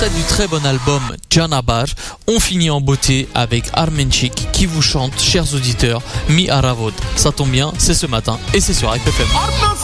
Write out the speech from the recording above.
extrait du très bon album Janabar. On finit en beauté avec Armenchik qui vous chante, chers auditeurs, Mi Aravod. Ça tombe bien, c'est ce matin et c'est sur RFM.